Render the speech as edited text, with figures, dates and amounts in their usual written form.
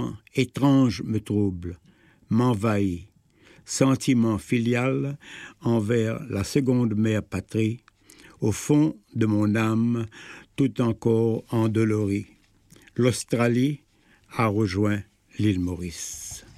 sentiment étrange me trouble, m'envahit. Sentiment filial envers la seconde mère patrie, au fond de mon âme, tout encore endolori. L'Australie a rejoint l'île Maurice.